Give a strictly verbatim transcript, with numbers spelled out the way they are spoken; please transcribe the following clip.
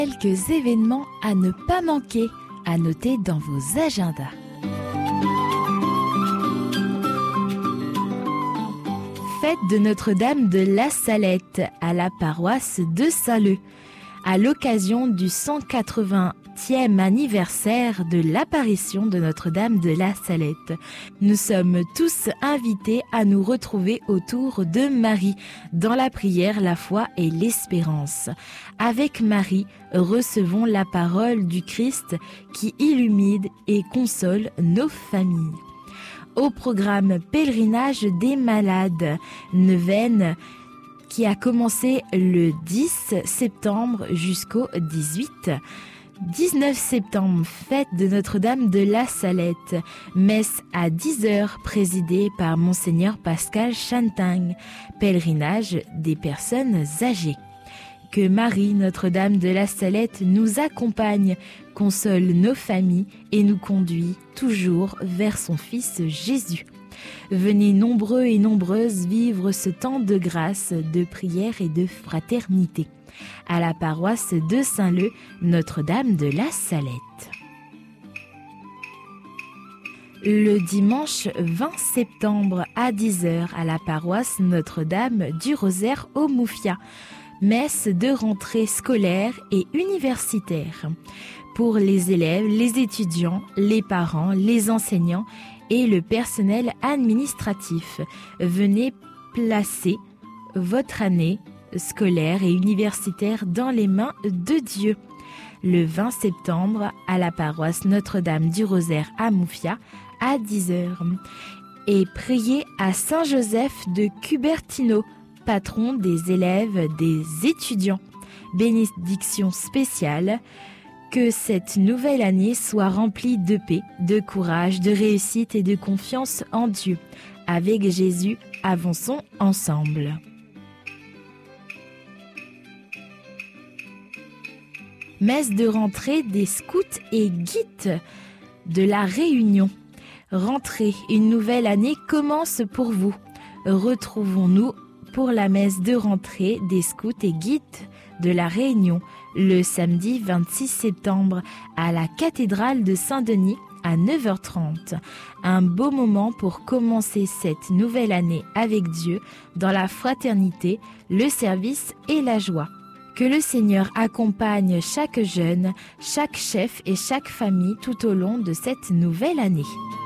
Quelques événements à ne pas manquer, à noter dans vos agendas. Fête de Notre-Dame de la Salette à la paroisse de Saint-Leu, à l'occasion du cent quatre-vingtième anniversaire de l'apparition de Notre-Dame de la Salette. Nous sommes tous invités à nous retrouver autour de Marie, dans la prière, la foi et l'espérance. Avec Marie, recevons la parole du Christ qui illumine et console nos familles. Au programme Pèlerinage des malades, neuvaine qui a commencé le dix septembre jusqu'au dix-huit. dix-neuf septembre, fête de Notre-Dame de la Salette, messe à dix heures présidée par Monseigneur Pascal Chanting, pèlerinage des personnes âgées. Que Marie, Notre-Dame de la Salette, nous accompagne, console nos familles et nous conduit toujours vers son Fils Jésus. Venez nombreux et nombreuses vivre ce temps de grâce, de prière et de fraternité. À la paroisse de Saint-Leu, Notre-Dame de la Salette. Le dimanche vingt septembre à dix heures à la paroisse Notre-Dame du Rosaire au Moufia. Messe de rentrée scolaire et universitaire pour les élèves, les étudiants, les parents, les enseignants et le personnel administratif. Venez placer votre année scolaire et universitaire dans les mains de Dieu. Le vingt septembre à la paroisse Notre-Dame du Rosaire à Moufia à dix heures. Et priez à Saint Joseph de Cupertino, patron des élèves, des étudiants. Bénédiction spéciale, que cette nouvelle année soit remplie de paix, de courage, de réussite et de confiance en Dieu. Avec Jésus, avançons ensemble. Messe de rentrée des scouts et guides de la Réunion. Rentrée, une nouvelle année commence pour vous. Retrouvons-nous pour la messe de rentrée des scouts et guides de la Réunion, le samedi vingt-six septembre à la cathédrale de Saint-Denis à neuf heures trente. Un beau moment pour commencer cette nouvelle année avec Dieu dans la fraternité, le service et la joie. Que le Seigneur accompagne chaque jeune, chaque chef et chaque famille tout au long de cette nouvelle année.